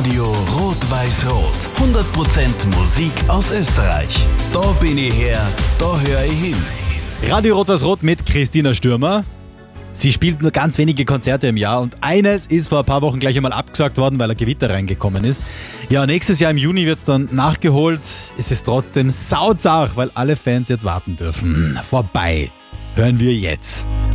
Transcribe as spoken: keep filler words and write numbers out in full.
Radio Rot-Weiß-Rot. hundert Prozent Musik aus Österreich. Da bin ich her, da höre ich hin. Radio Rot-Weiß-Rot mit Christina Stürmer. Sie spielt nur ganz wenige Konzerte im Jahr und eines ist vor ein paar Wochen gleich einmal abgesagt worden, weil ein Gewitter reingekommen ist. Ja, nächstes Jahr im Juni wird es dann nachgeholt. Es ist trotzdem sauzach, weil alle Fans jetzt warten dürfen. Vorbei. Hören wir jetzt.